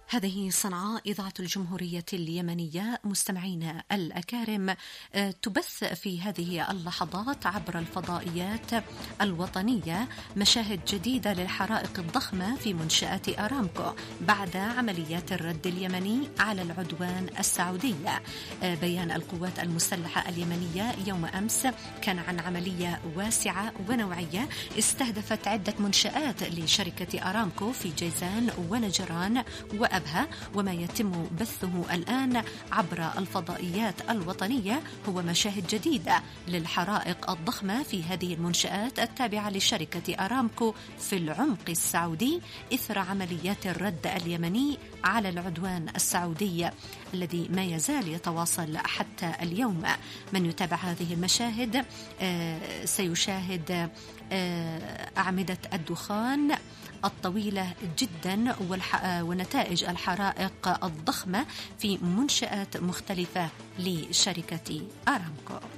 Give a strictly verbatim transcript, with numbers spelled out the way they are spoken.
هذه صنعاء إذاعة الجمهورية اليمنية. مستمعينا الأكارم، تبث في هذه اللحظات عبر الفضائيات الوطنية مشاهد جديدة للحرائق الضخمة في منشآت أرامكو بعد عمليات الرد اليمني على العدوان السعودي. بيان القوات المسلحة اليمنية يوم أمس كان عن عملية واسعة ونوعية استهدفت عدة منشآت لشركة أرامكو في جيزان ونجران وأبها، وما يتم بثه الآن عبر الفضائيات الوطنية هو مشاهد جديدة للحرائق الضخمة في هذه المنشآت التابعة لشركة أرامكو في العمق السعودي إثر عمليات الرد اليمني على العدوان السعودي الذي ما يزال يتواصل حتى اليوم. من يتابع هذه المشاهد سيشاهد أعمدة الدخان الطويلة جدا ونتائج الحرائق الضخمة في منشآت مختلفة لشركة أرامكو.